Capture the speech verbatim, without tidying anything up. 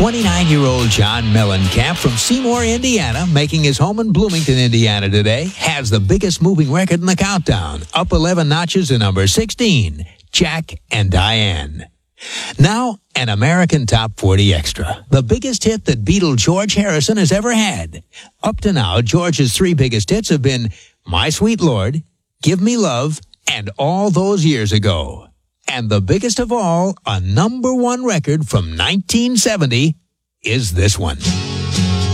twenty-nine-year-old John Mellencamp from Seymour, Indiana, making his home in Bloomington, Indiana today, has the biggest moving record in the countdown, up eleven notches to number sixteen, Jack and Diane. Now, an American Top forty Extra, the biggest hit that Beatle George Harrison has ever had. Up to now, George's three biggest hits have been My Sweet Lord, Give Me Love, and All Those Years Ago. And the biggest of all, a number one record from nineteen seventy, is this one.